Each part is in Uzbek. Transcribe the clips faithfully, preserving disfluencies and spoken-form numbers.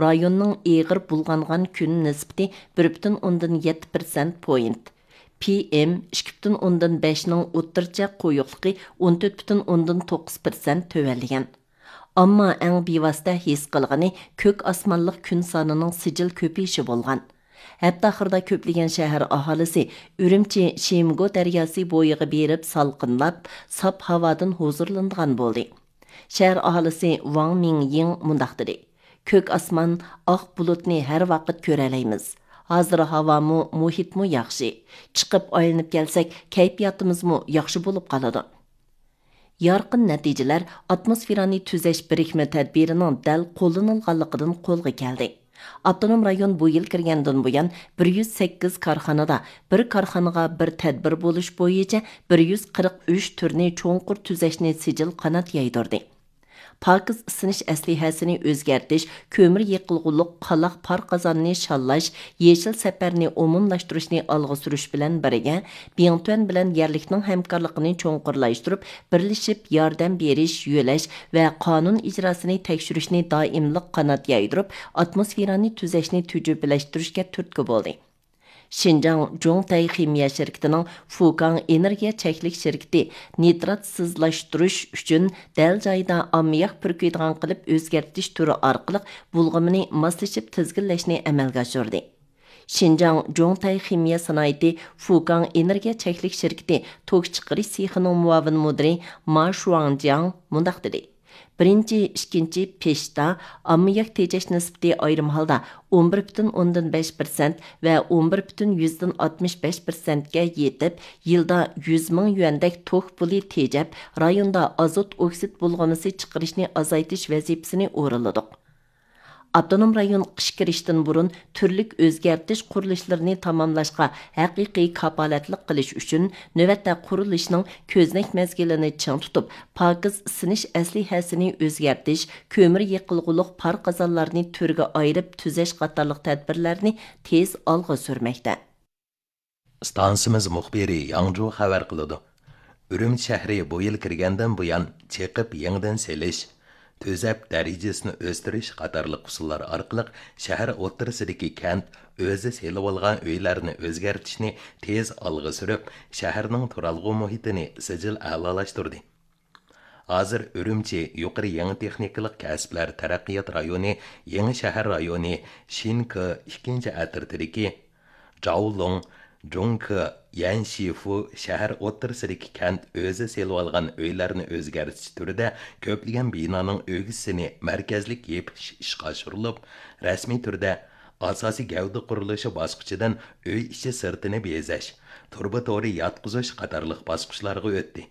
rayonning eg'ir bulg'angan kun nisbati bir butun o'ndan yetti persent point. P M ikki butun o'ndan besh ning o'ttircha qo'yiqligi o'n to'rt butun o'ndan to'qqiz persent tövalgan. Ammo eng bevosita his qilgani ko'k osmonliq kun sonining sijil ko'payishi bo'lgan. Hafta oxirida ko'plagan shahar aholisi Urumchi Shemgo daryosi bo'yiga berib salqinlab, sap havodan huzurlangan bo'ldi. Shahar aholisi Wang Mingying mundaq dedi: "Ko'k osmon, oq bulutni har vaqt ko'ralaymiz. Hozir havomu, muhitmu yaxshi. Chiqib aylanib kelsak, kayfiyatimizmu yaxshi bo'lib qoladi." Yarqin natijalar atmosferani tuzash birikma tadbirining dal qo'llanilganligidan qo'lga keldi. Avtonom rayon bu yil kirgandan buyon bir yuz sakkiz korxonada bir korxonaga bir tadbir bo'lish bo'yicha bir yuz qirq uch turni cho'nqur tuzashni sijil qanot yaydirdi. Pakiz isinish aslihasini o'zgartish, ko'mir yiqilg'uliq qaloq par qozonni shallash, yeshil safarni umumlashtirishni olg'a surish bilan birga, Bingtuan bilan yerlikning hamkorligini cho'nqurlashtirib, birlashib yordam berish, yo'lash va qonun ijrosini tekshirishni doimliq qanot yaydirib, atmosferani tuzashni tujubillashtirishga turtki bo'ldi. Xinjiang Zhongtai ximiya şirketining Fukang energiya cheklik şirketi nitratsizlashtirish uchun dal joyda ammiyak purkuydigan qilib o'zgartish turi orqali bulg'imini moslashib tizginlashni amalga oshirdi. Xinjiang Zhongtai ximiya sanoati Fukang energiya cheklik şirketi tok chiqarish sexining muavin mudiri Ma Shuangjiang mundaq dedi: Birinchi, ikkinchi peshda ammiyak tejash nisbati ayrim holda o'n bir butun o'ndan besh persent va o'n bir butun yuzdan oltmish besh persentga yetib, yilda yuz ming yuandek tok puli tejab, rayonda azot oksid bulg'anisi chiqarishni azaytish vazifasini o'rinladik. Avtonom rayon qish kirishdan burun turlik o'zgartish qurilishlarini tamomlashga haqiqiy kapolatlik qilish uchun navbatda qurilishning ko'znak mezgilini ching tutib, pakiz isinish aslihasini o'zgartish, ko'mir yiqilg'uliq par qozonlarni turga ayirib tuzash qatorliq tadbirlarni tez olg'a surmoqda. Stansimiz muxbiri Yangzhou xabar qiladi. Urumchi shahri bu yil kirgandan buyon cheqib yangidan selish, tuzab darajasini o'stirish qatorliq usullar orqali shahar o'ttirisidagi kent o'zi selib olgan uylarni o'zgartishni tez olg'a surib, shaharning turalg'u muhitini sijil a'lolashtirdi. Hozir Urumchi yuqori yangi texnikalik kasblar taraqqiyot rayoni, yangi shahar rayoni, Shinke ikkinchi atirtidagi Zhaolong Zhongke Yanshifu shahar o'ttirisidagi kent o'zi selib olgan uylarni o'zgartish turida ko'plagan binoning o'gisini markazlik yepish ishga oshirilib, rasmiy turda asosiy gavda qurilishi bosqichidan uy ichi sirtini bezash, turba to'ri yotqizish qatorliq bosqichlarga o'tdi.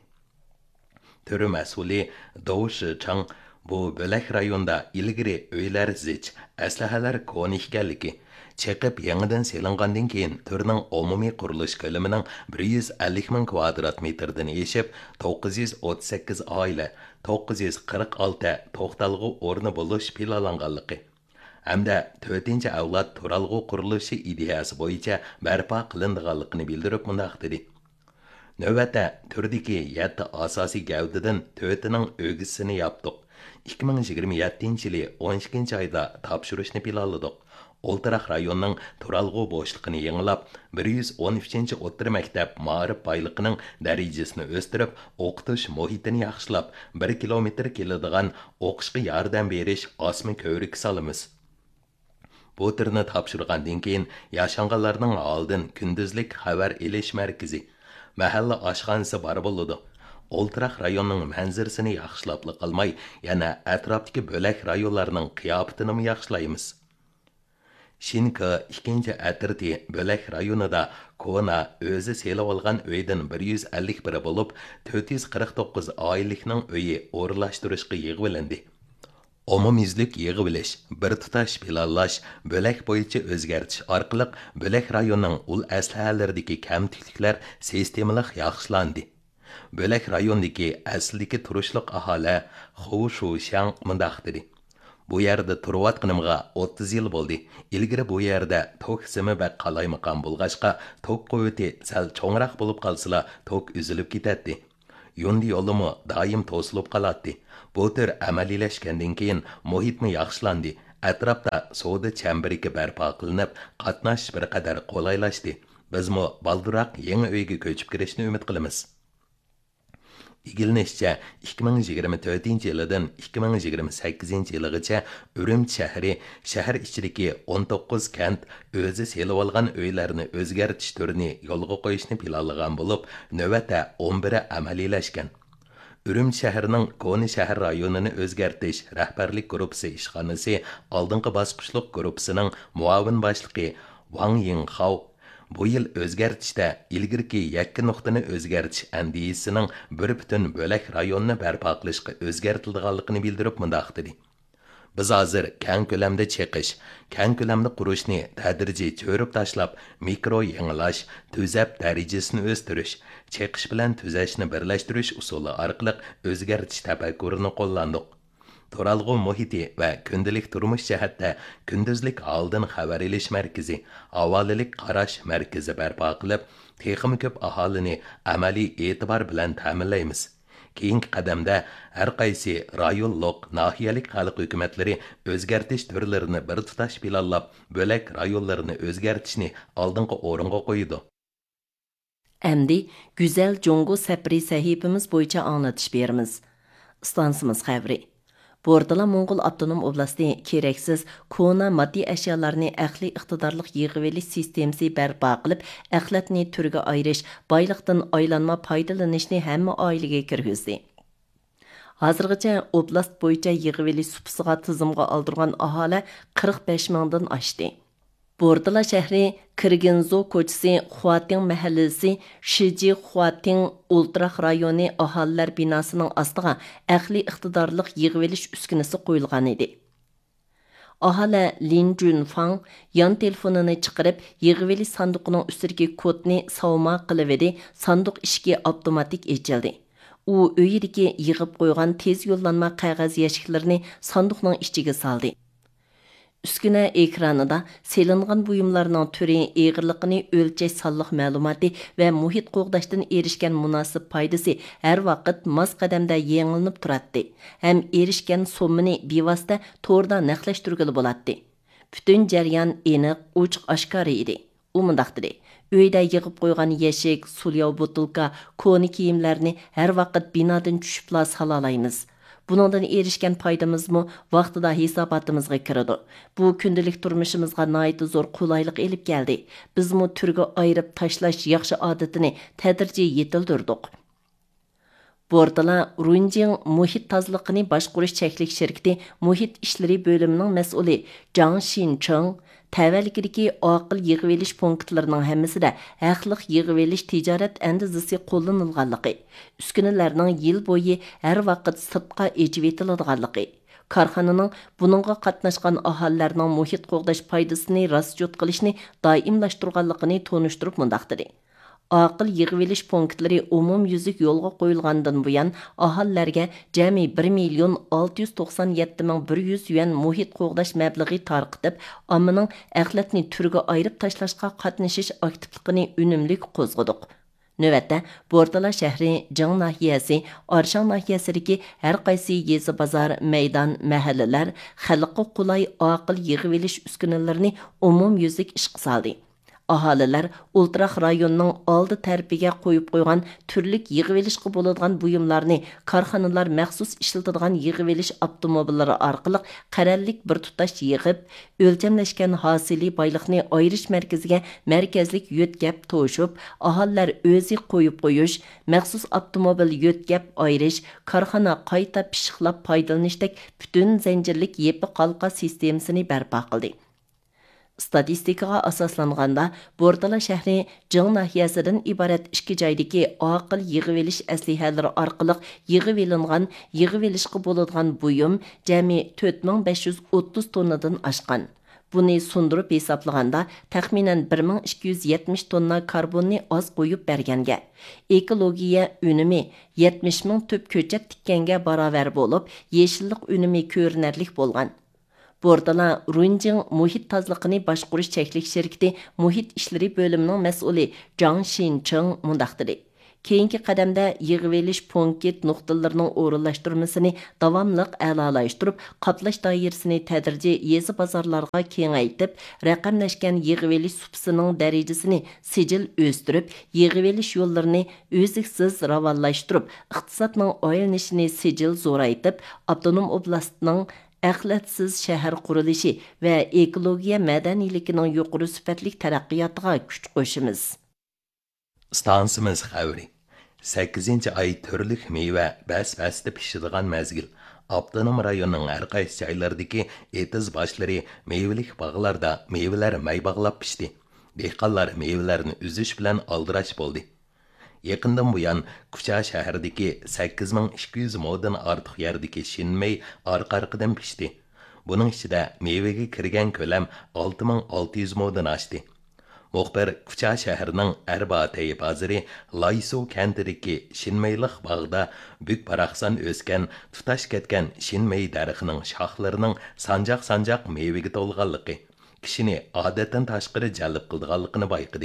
Turi mas'uli Dou Shichang bu bo'lak rayonda ilgari uylar zich, aslahalar ko'ni ekanligi, cheqib yangidan selingandan keyin turning umumiy qurilish ko'lamining bir yuz ellik ming kvadrat metrdan eshib, to'qqiz yuz o'ttiz sakkiz oila, to'qqiz yuz qirq olti to'xtalg'u o'rni bo'lish planlanganligi hamda to'rtinchi avlod turalg'u qurilishi ideyasi bo'yicha barpo qilinganligini bildirib mundaq dedi: Navbatda turdagi yetti asosiy gavdadan to'rtining o'gisini yapdik. ikki ming yigirma yettinchi yili o'n ikkinchi oyda topshirishni planladik. Oltiraq rayonning turalg'u bo'shliqini yangilab, bir yuz o'n uchinchi o'rta maktab ma'rif boyligining darajasini o'stirib, o'qitish muhitini yaxshilab, bir kilometr keladigan o'qishga yordam berish osmi ko'rik solamiz. Bu turni topshirgandan keyin yashanganlarning oldin kunduzlik xabar elish markazi, mahalla oshxonasi bor bo'ladi. Oltiraq rayonning manzarasini yaxshilab qolmay, yana atrofdagi bo'lak rayonlarning qiyofatini yaxshilaymiz. Shinke ikkinchi atirti bo'lak rayonida Kona o'zi selib olgan uydan bir yuz ellik bir bo'lib, to'rt yuz qirq to'qqiz oilalikning uyi o'rlashtirishga yig'ilindi. Umumyuzlik yig'ilish, bir tutash planlash, bo'lak bo'yicha o'zgartish orqali bo'lak rayonning ul aslahalaridagi kamtikliklar sistemalik yaxshilandi. Bo'lak rayondagi aslidagi turishliq aholi Hu Shushang mundaq dedi: Bu yerda turayotganimga o'ttiz yil bo'ldi. Ilgari bu yerda tok simi va qalaymaqon bo'lg'achqa tok quvvati sal cho'ngroq bo'lib qolsa, tok uzilib ketadi. Yo'ndi yo'limi doim to'silib qoladi. Bu tur amaliylashgandan keyin muhitmi yaxshilandi. atrofda savdo chambiriki barpo qilinib, qatnash bir qadar qulaylashdi. Bizmo balduroq yangi uyga ko'chib kirishni umid qilamiz. İgilinishicha, ikki ming yigirma to'rtinchi yildan ikki ming yigirma sakkizinchi yilgacha Urumchi shahri shahar ichidagi o'n to'qqiz kent o'zi selib olgan uylarni o'zgartish turini yo'lga qo'yishni planlagan bo'lib, navbatda o'n biri amaliylashgan. Urumchi shahrining Koni shahar rayonini o'zgartish rahbarlik guruhi ishxonasi oldingi bosqichlik guruhining muavin boshlig'i Wang Yinghao bu yil o'zgartishda ilgirki yakka nuqtani o'zgartish andiyisining bir butun bo'lak rayonni barpo qilishga o'zgartilganligini bildirib mundoq dedi. Biz hozir keng ko'lamda cheqish, keng ko'lamda qurishni tadrijiy cho'rib tashlab, mikro yangilash, tuzab darajasini o'stirish, cheqish bilan tuzashni birlashtirish usuli orqali o'zgartish tafakkurini qo'llandik. Turalg'u muhiti va kundalik turmush jihatda kunduzlik oldin xabar ilish markazi, avvalilik qarash markazi barpo qilib, texnik ko'p aholini amaliy e'tibor bilan ta'minlaymiz. Keyingi qadamda har qaysi rayonlik, nahiyalik xalq hukumatlari o'zgartish turlarini bir tutash planlab, bo'lak rayonlarni o'zgartishni oldingi o'ringa qo'ydi. Endi Güzel Jongo Sapri sahifamiz bo'yicha anglatish beramiz. Stansimiz xabari. Bordala Moğol Avtonom Oblasti keraksiz kona maddi əşyalarını əxli iqtidarlıq yığıveliş sistemisi bərpa qılıb, əxlətni türgə ayırış, baylıqdan aylanma paydalanışını həmmə ailəyə kirgizdi. Hazırgacha oblast bo'yicha yığıveliş supisiga tizimga aldırğan ahali qirq besh mingdan aşdı. Bordala shahri Kirginzo ko'chasi, Xuating mahallasi, Shiji Xuating Ultraq rayoni aholilar binosining ostiga aqli iqtidorliq yig'ilish uskunasi qo'yilgan edi. Aholi Lin Junfang yon telefonini chiqarib, yig'ilish sanduqining ustidagi kodni savma qilib edi, sanduq ishki avtomatik ochildi. U uyidagi yig'ib qo'ygan tez yo'llanma qog'oz yashiklarini sanduqning ichiga soldi. Üsküne ekranida selingan buyumlarning türi, egirliqini o'lchash sonliq ma'lumoti va muhit qo'g'dashdan erishgan munosib foydasi har vaqt mos qadamda yangilanib turadi. Ham erishgan sommani bevosita to'rda naqlashtirgili bo'ladi. Butun jarayon aniq, ochiq oshkora edi. U mundaq dedi: Uyda yig'ib qo'ygan yashik, sulyav butilka, koni kiyimlarni har vaqt binodan tushibla salolaymiz. Bunundan erişken paydamızmı vaqtida hisobotimizga kiradi. Bu kundalik turmushimizga nihoyat zo'r qulaylik elib keldi. Bizmi turga ayirib tashlash yaxshi odatini tadrijiy yetildirdik. Bordala Runjing muhit tozaliqini boshqarish cheklik shirkati muhit ishlari bo'limining mas'uli Zhang Xincheng Təvəlikidəki aqil yığıveliş punktlarining hammasida haqliq yığıveliş tijorat andizisi qo'llanilganligi, uskunalarning yil bo'yi har vaqt sirtqa echib etiladiganligi, korxonaning buningga qatnashgan aholilarning muhit qo'g'dash foydasini rasjot qilishni doimlashtirganligini tonishtirib mundaq dedi. Aqil yığıveliş punktlari umum yüzük yo'lga qo'yilgandan buyon aholilarga jami bir million olti yuz to'qson yetti ming bir yuz yuan muhit qo'g'dash mablag'i tarqitib, ommaning axlatni turga ayirib tashlashga qatnashish aktivligini unumlik qo'zg'adik. Növətdə Bordala shahri Jing nahiyasi, Arshang nahiyasidagi har qaysi yezi bozor, maydon, mahallalar xalqqa qulay aqil yig'ilish uskunalarini umum yuzlik ishga soldi. Ahalilar Ultraq rayonining oldi tarafiga qo'yib qo'ygan turlik yig'ilishga bo'ladigan buyumlarni korxonalar maxsus ishlatadigan yig'ilish avtomobillari orqali qarallik bir tutash yig'ib, o'lchamlashgan hosili boyliqni ayirish markaziga markazlik yo'tkab to'shib, aholilar o'zi qo'yib qo'yish, maxsus avtomobil yo'tkab ayirish, korxona qayta pishiqlab foydalanishdek butun zanjirlik yepi qalqa sistemasini barpo qildi. Statistikaga asoslanganda Bordala shahri Jing nahiyasidan iborat ikki joydagi aqil yig'ilish aslihalari orqali yig'ilingan, yig'ilishga bo'ladigan buyum jami to'rt ming besh yuz o'ttiz tonnadan oshgan. Buni sundirib hisoblaganda taxminan bir ming ikki yuz yetmish tonna karbonni oz qo'yib berganga, ekologiya unumi yetmish ming tüp ko'chat tikkanga barobar bo'lib, yeshillik unumi ko'rinarlik bo'lgan. Bordala Runjing muhit tozaliqini boshqarish cheklik shirkati muhit ishlari bo'limining mas'uli Zhang Xincheng mundaq dedi. Keyinki qadamda yig'ivelish punkt nuqtalarının o'rinlashtirmasini davamlıq a'lolaştırıb, qaplash doirasini tadrijiy yezi bozorlarga kengaytib, raqamlashgan yig'ivelish supsining darajasini sijil o'stirib, yig'ivelish yo'llarini o'ziksiz ravonlashtirib, iqtisodning aylanishini sijil zo'raytib, avtonom oblastning axlatsiz shahar qurilishi va ekologiya madaniyligining yuqori sifatli taraqqiyotiga kuch qo'shimiz. Stansimiz xavri. sakkizinchi ay turlik meyve bas-basda pishadigan mezgil. Avtonom rayonning har qaysi joylaridagi etiz boshlari meyvelik bog'larda meyvelar may bog'lab pishdi. Dehqonlar meyvelarni uzish bilan aldirash bo'ldi. Yaqindan buyon Kucha shahridagi sakkiz ming ikki yuz modan ortiq yerdagi shinmey orqa-orqadan pishdi. Buning ichida meyvega kirgan ko'lam olti ming olti yuz modan oshdi. Muxbir Kucha shahrining Arbatay bozori Laysu kentidagi shinmeylik bog'da buk baraqsan o'sgan, tutash ketgan shinmey daraxining shoxlarining sanjaq-sanjaq meyvega to'lganligi kishini odatdan tashqari jalb qilganligini bayqidi.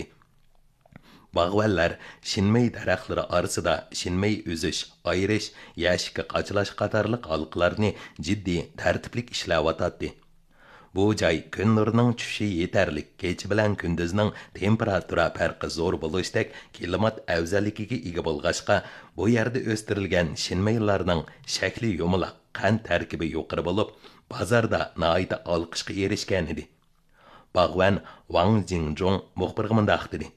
Bağvallar shinmey daraxtlari orasida shinmey uzish, ayirish, yashikka qachalash qatorliq halqalarni jiddiy tartiblik ishlayotdi. Bu joy kun nurining tushishi yetarlik, kecha bilan kunduzning temperatura farqi zo'r bo'lishdek klimat afzalligiga ega bo'lg'achqa, bu yerda o'stirilgan shinmeylarning shakli yumaloq, qand tarkibi yuqori bo'lib, bozorda nihoyatda olqishga erishgan edi. Bag'van Wang Jingjong muxbirga mundaq dedi: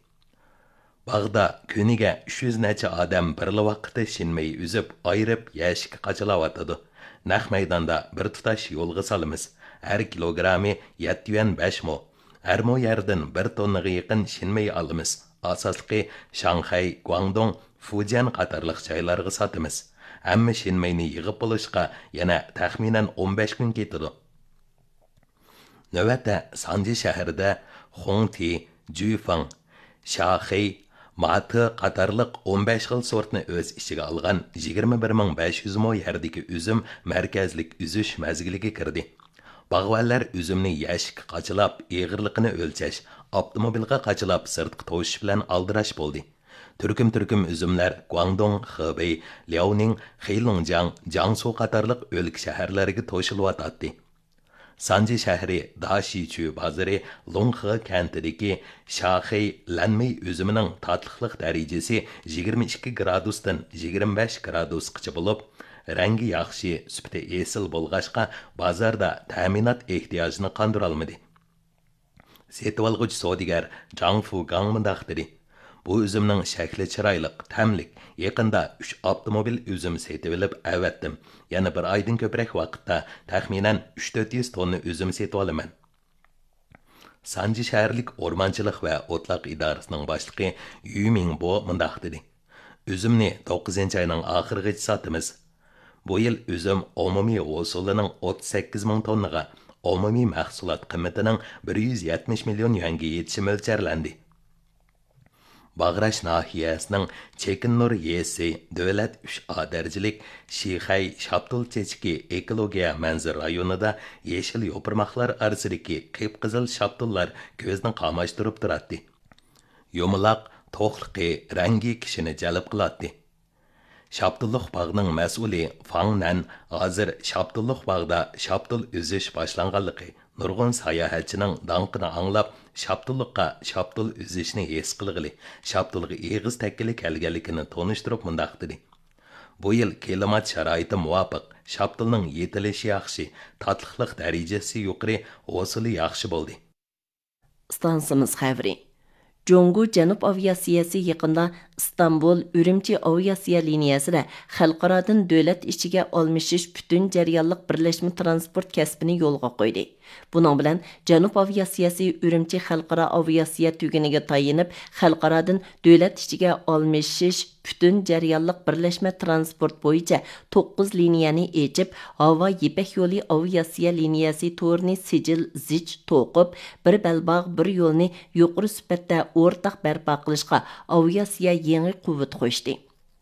Bağda kuniga uch yuz necha odam birla vaqtda shinmey uzib, ayirib, yashikka qachilayotadi. Naq maydonda bir tutash yo'lga solamiz. Har kilogrammi yetti yuan besh mo. Har mo yerdan bir tonnaga yaqin shinmey olamiz. Asosli Shanghai, Guangdong, Fujian qatorliq joylarga sotamiz. Hamma shinmeyni yig'ib bo'lishga yana taxminan o'n besh kun ketadi. Navbatda Sanji shahrida Hongti, Jufang, Shaxi, Matı qatarlıq o'n besh xil sortni o'z ichiga olgan yigirma bir ming besh yuz mo yerdagi uzum markazlik uzish mazgiliga kirdi. Bag'vallar uzumni yashikka qachilab, eg'irligini o'lchash, avtomobilga qachilab sirtqi to'shish bilan aldirash bo'ldi. Turkum-turkum uzumlar Guangdong, Hebei, Liaoning, Heilongjiang, Jiangsu qatorliq o'lka shaharlariga to'shilyotdi. Sanji shahri Dashichu bozori Longhe kentidagi Shaxi lanmey uzumining tatliqlik darajasi yigirma ikki gradusdan yigirma besh gradusgacha bo'lib, rangi yaxshi, sifati esil bo'lg'achqa bozorda ta'minot ehtiyojini qondira olmadi. Setib olg'uchi savdogar Zhang Fugang mundaq dedi: Bu üzümning shakli chiroyli, tamlik. Yaqinda uch avtomobil üzüm setib olib avatdim. Yana bir oydan ko'proq vaqtda taxminan uch to'rt yuz tonna üzüm setib olaman. Sanji shaharlik o'rmonchilik va o'tloq idorasining boshlig'i Yu Mingbo mundaq dedi: Üzümni to'qqizinchi oyning oxirigacha sotamiz. Bu yil üzüm umumiy hosulining o'ttiz sakkiz ming tonnaga, umumiy mahsulot qiymatining bir yuz yetmish million yuanga yetishi mo'ljarlandi. Bag'rash nahiyasining Chekinnur yesi davlat uch A darajilik Shixay Shaptul chechki ekologiya manzir rayonida yeshil yo'pirmoqlar orasidagi qip-qizil shaptullar ko'zni qamashtirib turadi. Yumaloq, to'qliqi, rangi kishini jalb qiladi. Shaptulluq bog'ning mas'uli Fang Nan hozir Shaptulluq bog'da shaptul uzish boshlanganligi, nurg'un sayohatchining danqini anglab, shaptulluqqa shaptul uzishni his qilg'ili, shaptulga eg'iz takkili kelganligini tonishtirib mundaq dedi: Bu yil klimat sharoiti muvofiq, shaptulning yetilishi yaxshi, tatliqlik darajasi yuqori, hosili yaxshi bo'ldi. Stansimiz xavri. Jongu Janub aviatsiyasi yaqında İstanbul Ürümçi aviatsiya liniyasida xalqaradan davlat ichiga olmishish butun jarayonlik birlashma transport kasbini yo'lga qo'ydi. Buning bilan Janub aviatsiyasi Ürümçi xalqaro aviatsiya tuguniga tayinib, xalqaradan davlat ichiga olmishish butun jarayonlik birlashma transport bo'yicha to'qqiz liniyani echib, havo Yipak yo'li aviatsiya liniyasi to'rini sijil zich to'qib, bir balbog' bir yo'lni yuqori sifatda o'rtaq barpo qilishga aviatsiya yangi quvvat qo'shdi.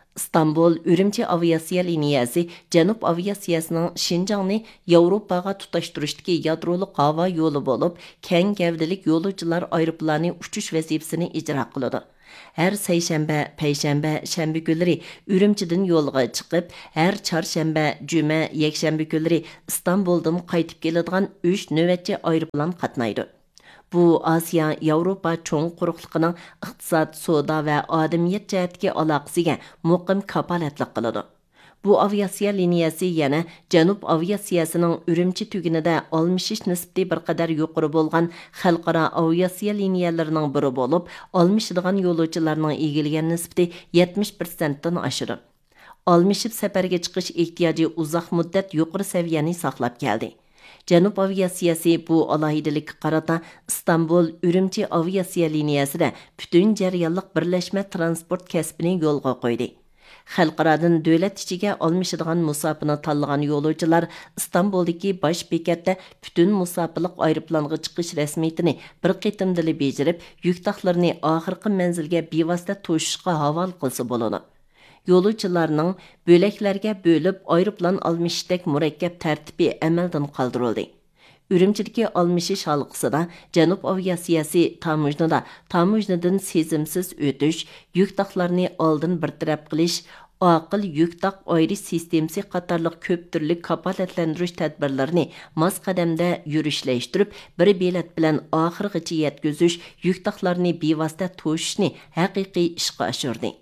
İstanbul, Ürümçi aviasiya liniyasi Janub aviasiyasining Şinjanni Yevropaga tutashtirishdagi yadroliq havo yo'li bo'lib, keng gavdalik yo'lovchilar aeroplani uchish vazifasini ijro qiladi. Her seyşembe, peyshanba, shanba kunlari Ürümchidan yo'lga chiqib, her chorshanba, juma, yakshanba kunlari Istanbuldan qaytib keladigan uch navbatchi aeroplan qatnaydi. Bu Asiya Yevropa cho'ng quruqligining iqtisod, savdo va odamiyat jihatdagi aloqasiga muqim kapolatlik qiladi. Bu aviasiya liniyasi yana Janub aviasiyasining Ürümchi tugunida almashish nisbati bir qadar yuqori bo'lgan xalqaro aviasiya liniyalarining biri bo'lib, almashadigan yo'lovchilarning egilgan nisbati yetmish persentdan oshadi. Almashib safarga chiqish ehtiyoji uzoq muddat yuqori saviyani saqlab keldi. Janub aviasiyasi bu alohidalik qarata İstanbul Ürümçi aviasiya liniyasida butun jarayonlik birlashma transport kasbini yo'lga qo'ydi. Xalqaradan davlat ichiga olmishadigan musofirni tanlagan yo'lovchilar İstanbuldagi bosh bekatda butun musofirlik aeroplanga chiqish rasmiyatini bir qitimdili bejirib, yuk taxlarini oxirgi manzilga bevosita to'shishga havol qilsa bo'ladi. Yo'lovchilarning bo'laklarga bo'lib aeroplan almishdek murakkab tartibi amaldan qoldirildi. Ürümchidagi almishish halqasida Janub aviasiyasi tamujnada tamujnadan sezimsiz o'tish, yuk taxlarni oldin bartaraf qilish, aql yuk tax ayrish sistemasi qatorliq ko'p turli kapolatlantirish tadbirlarini mos qadamda yurishlaytirib, bir bilet bilan oxirgacha yetkazish, yuk taxlarni bevosita to'shishni haqiqiy ishga oshirdi.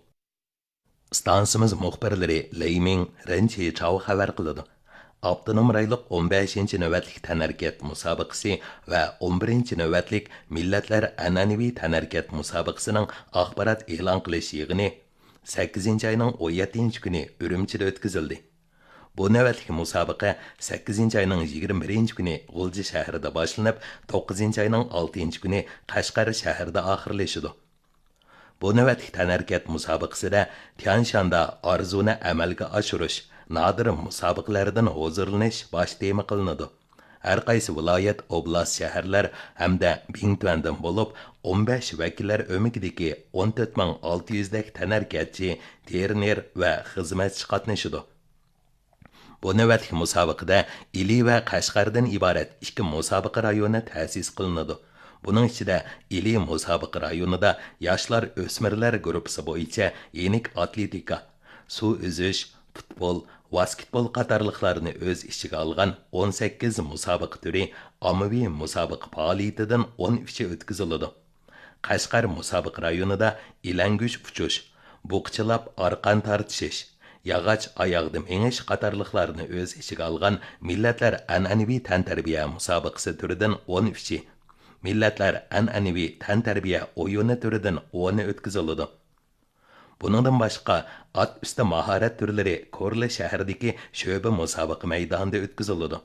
Stansimiz muxbirlari Leyming Renchi Chao xabar qiladi. Abdunum rayliq o'n beshinchi navbatlik tanarkat musobaqasi va o'n birinchi navbatlik millatlar an'anaviy tanarkat musobaqasining axborot e'lon qilish yig'ini sakkizinchi oyning o'n yettinchi kuni Ürümchida o'tkazildi. Bu navbatlik musobaqa sakkizinchi oyning yigirma birinchi kuni G'ulji shahrida boshlanib, to'qqizinchi oyning oltinchi kuni Qashqar shahrida oxirlashadi. Bu navbatlik tanarkat musobaqasida Tianshanda orzuni amalga oshirish, nadir musobaqalardan hozirlanish bosh tema qilinadi. Har qaysi viloyat, oblast, shaharlar hamda Bingtuandan bo'lib o'n besh vakillar o'migidagi o'n to'rt ming olti yuz dak tanarkatchi, terner va xizmatchi qatnashadi. Bu navbatlik musobaqada Ili va Qashqardan iborat ikki musobaqa rayoni ta'sis qilinadi. Buning ichida Ili musobaqa rayonida yoshlar o'smirlar guruhi bo'yicha yenik atletika, suv uzish, futbol, basketbol qatorliqlarini o'z ichiga olgan o'n sakkiz musobaqa turi ommaviy musobaqa faoliyatidan o'n uchi o'tkaziladi. Qashqar musobaqa rayonida ilangush uchish, buqchilab arqon tortishish, yog'och oyoqda mengish qatorliqlarini o'z ichiga olgan millatlar an'anaviy tantarbiya musobaqasi turidan o'n uchi, millatlar an'anaviy tantarbiya o'yini turidan o'n o'tkaziladi. Buningdan boshqa at usti mahorat turlari Korli shahridagi sho'ba musobaqa maydonida o'tkaziladi.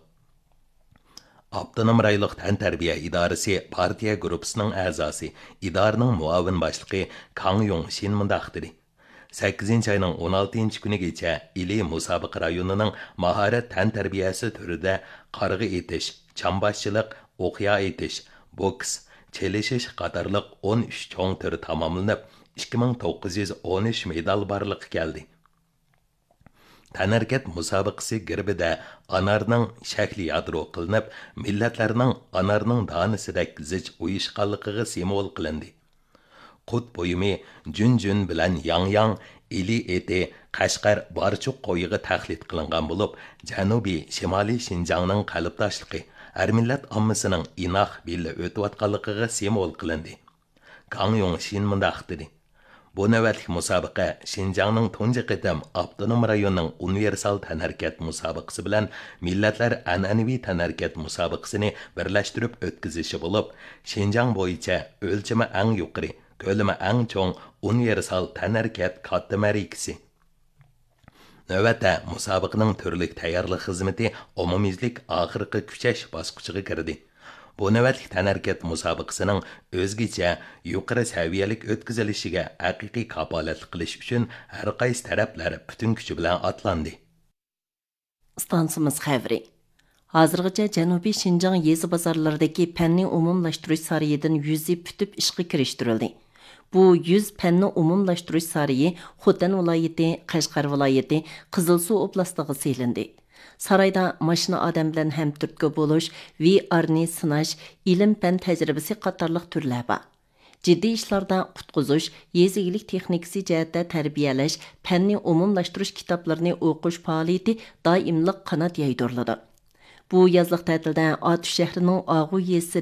Abdunum rayliq tantarbiya idorasi partiya guruhisining a'zosi, idoraning muavin boshlig'i Kang Yong Shin mundaq dedi. sakkizinchi oyning o'n oltinchi kunigacha Ili musobaqa rayonining mahorat tantarbiyasi turida qarg'a etish, chambashchilik, o'qiya etish, boks, chelishish qatorliq o'n uch cho'ng turi tamomlanib, ikki ming to'qqiz yuz o'n uch medal barliqqa keldi. Tanarkat musobaqasi girbida anarning shakli yadro qilinib, millatlarning anarning donisidek zich uyushqanligiga simvol qilindi. Qut bo'yimi jun-jun bilan yang-yang, Ili eti Qashqar barchuq qo'yiga taxlit qilingan bo'lib, Janubiy Shimoliy Shinjongning qalbdoshligi, har millat ommasining inoq billa o'tayotganligiga simvol qilindi. Kang Yong Shin mundaq dedi. Bu navbatlik musobaqa Shinjongning tunji qitim Abdunum rayonining universal tanarkat musobaqasi bilan millatlar an'anaviy tanarkat musobaqasini birlashtirib o'tkazishi bo'lib, Shinjong bo'yicha o'lchami eng yuqori, ko'lami eng cho'ng universal tanarkat katta marikasi. Navbatda musobaqaning turli tayyorlik xizmati umumiylik oxirgi kuchash bosqichiga kirdi. Bu navbatlik tanarkat musobaqasining o'zgacha yuqori saviyalik o'tkazilishiga haqiqiy kapolatlik qilish uchun har qaysi taraflar butun kuchi bilan otlandi. Stansimiz xavri. Hozirgacha Janubiy Shinjong yezi bozorlaridagi fanni umumlashtirish sarayidan yuzi putib ishga kirishtirildi. Bu yüz fənni umumlaşdırış sarayı Xotan vilayeti, Qashqar vilayeti, Qizilsuv oblastiga selindi. Sarayda maşina adam bilan hamturtga bo'lish, V R-ni sinash, ilm fan tajribasi qatorliq turlar bor. Ciddi ishlarda qutquzish, yezigilik texnikasi jihatda tarbiyalash, fanni umumlashtirish kitoblarini o'qish faoliyati doimliq qanot yaydiriladi. Bu yazlıq tətildə Atuş şəhərinin Ağu yezisi